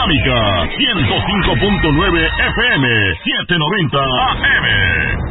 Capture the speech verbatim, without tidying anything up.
Dinámica ciento cinco punto nueve F M, setecientos noventa A M.